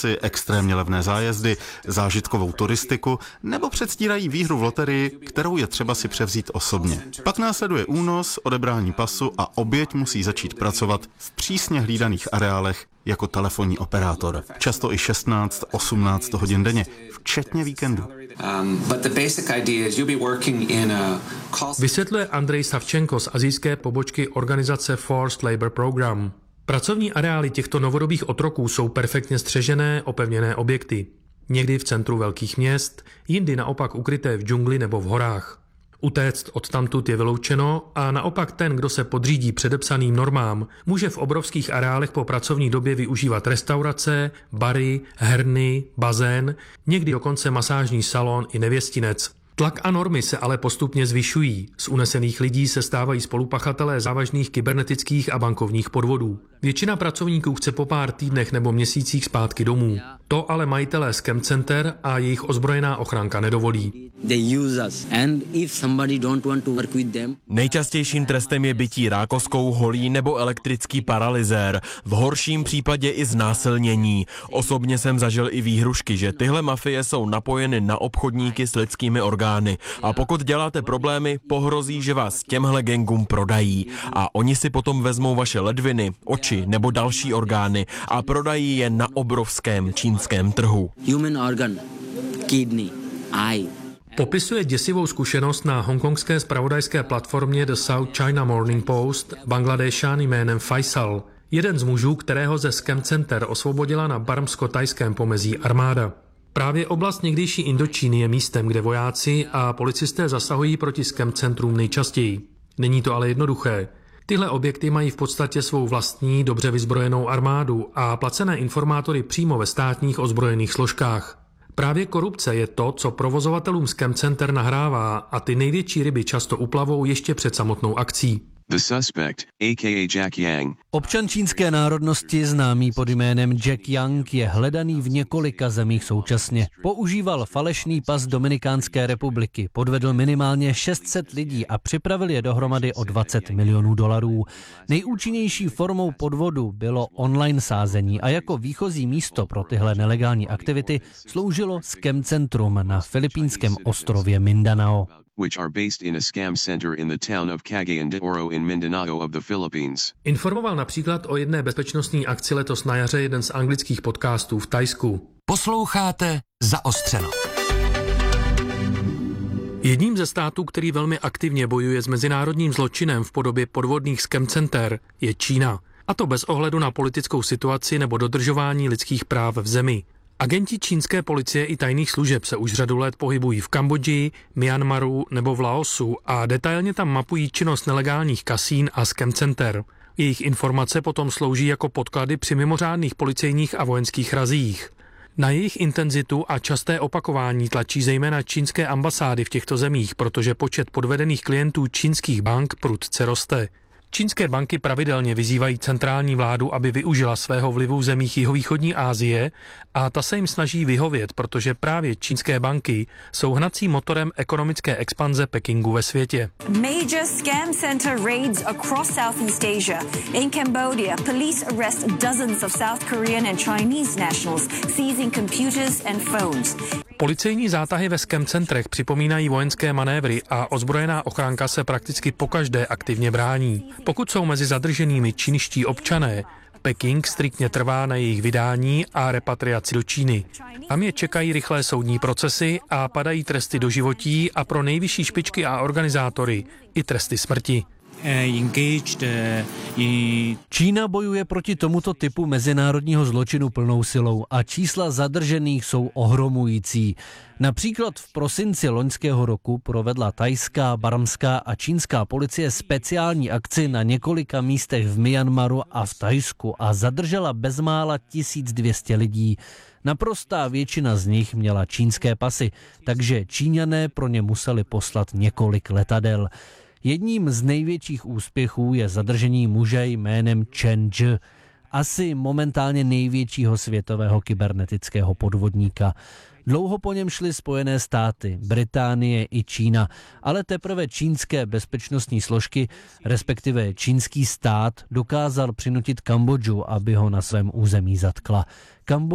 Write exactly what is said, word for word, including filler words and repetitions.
si extrémně levné zájezdy, zážitkovou turistiku nebo předstírají výhru v loterii, kterou je třeba si převzít osobně. Pak následuje únos, odebrání pasu a oběť musí začít pracovat v přísně hlídaných areálech jako telefonní operátor. Často i šestnáct osmnáct hodin denně, včetně víkendu. Vysvětluje Andrej Savčenko z asijské pobočky organizace Forced Labor Program. Pracovní areály těchto novodobých otroků jsou perfektně střežené, opevněné objekty. Někdy v centru velkých měst, jindy naopak ukryté v džungli nebo v horách. Utéct odtamtud je vyloučeno a naopak ten, kdo se podřídí předepsaným normám, může v obrovských areálech po pracovní době využívat restaurace, bary, herny, bazén, někdy dokonce masážní salon i nevěstinec. Tlak a normy se ale postupně zvyšují. Z unesených lidí se stávají spolupachatelé závažných kybernetických a bankovních podvodů. Většina pracovníků chce po pár týdnech nebo měsících zpátky domů. To ale majitelé scam center a jejich ozbrojená ochranka nedovolí. Nejčastějším trestem je bití rákoskou, holí nebo elektrický paralyzér. V horším případě i znásilnění. Osobně jsem zažil i výhrušky, že tyhle mafie jsou napojeny na obchodníky s lidskými orgány. A pokud děláte problémy, pohrozí, že vás těmhle gangům prodají. A oni si potom vezmou vaše ledviny, oči nebo další orgány a prodají je na obrovském čínském trhu. Human organ, kidney, eye. Popisuje děsivou zkušenost na hongkongské zpravodajské platformě The South China Morning Post Bangladéšan jménem Faisal, jeden z mužů, kterého ze scam center osvobodila na barmsko-tajském pomezí armáda. Právě oblast někdejší Indočíny je místem, kde vojáci a policisté zasahují proti scam centrům nejčastěji. Není to ale jednoduché. Tyhle objekty mají v podstatě svou vlastní, dobře vyzbrojenou armádu a placené informátory přímo ve státních ozbrojených složkách. Právě korupce je to, co provozovatelům scam center nahrává a ty největší ryby často uplavou ještě před samotnou akcí. The suspect, aka Jack Yang. Občan čínské národnosti známý pod jménem Jack Yang je hledaný v několika zemích současně. Používal falešný pas Dominikánské republiky, podvedl minimálně šest set lidí a připravil je dohromady o dvacet milionů dolarů. Nejúčinnější formou podvodu bylo online sázení a jako výchozí místo pro tyhle nelegální aktivity sloužilo scam centrum na filipínském ostrově Mindanao. Which are based in a scam center in the town of Cagayan de Oro in Mindanao of the Philippines. Informoval například o jedné bezpečnostní akci letos na jaře jeden z anglických podcastů v Thajsku. Posloucháte Zaostřeno. Jedním ze států, který velmi aktivně bojuje s mezinárodním zločinem v podobě podvodných scam center, je Čína. A to bez ohledu na politickou situaci nebo dodržování lidských práv v zemi. Agenti čínské policie i tajných služeb se už řadu let pohybují v Kambodži, Myanmaru nebo v Laosu a detailně tam mapují činnost nelegálních kasín a scam center. Jejich informace potom slouží jako podklady při mimořádných policejních a vojenských razích. Na jejich intenzitu a časté opakování tlačí zejména čínské ambasády v těchto zemích, protože počet podvedených klientů čínských bank prudce roste. Čínské banky pravidelně vyzývají centrální vládu, aby využila svého vlivu v zemích jihovýchodní Asie a ta se jim snaží vyhovět, protože právě čínské banky jsou hnacím motorem ekonomické expanze Pekingu ve světě. Major scam center raids across Southeast Asia. In Cambodia, police arrest dozens of South Korean and Chinese nationals, seizing computers and phones. Policejní zátahy ve scam centrech připomínají vojenské manévry a ozbrojená ochranka se prakticky pokaždé aktivně brání. Pokud jsou mezi zadrženými čínští občané, Peking striktně trvá na jejich vydání a repatriaci do Číny. Tam je čekají rychlé soudní procesy a padají tresty doživotí a pro nejvyšší špičky a organizátory i tresty smrti. Čína bojuje proti tomuto typu mezinárodního zločinu plnou silou a čísla zadržených jsou ohromující. Například v prosinci loňského roku provedla thajská, barmská a čínská policie speciální akci na několika místech v Myanmaru a v Thajsku a zadržela bezmála tisíc dvě stě lidí. Naprostá většina z nich měla čínské pasy, takže Číňané pro ně museli poslat několik letadel. Jedním z největších úspěchů je zadržení muže jménem Chen Zhe, asi momentálně největšího světového kybernetického podvodníka. Dlouho po něm šly Spojené státy, Británie i Čína, ale teprve čínské bezpečnostní složky, respektive čínský stát, dokázal přinutit Kambodžu, aby ho na svém území zatkla. Kambo-